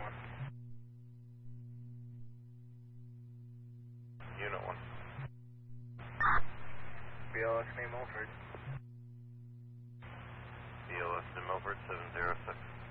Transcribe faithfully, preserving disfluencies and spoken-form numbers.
one. Unit one. B L S New Milford. B L S New Milford, seven zero six.